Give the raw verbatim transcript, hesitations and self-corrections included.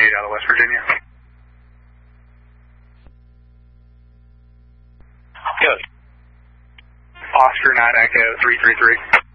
eight out of West Virginia. Good. Oscar nine Echo three three three.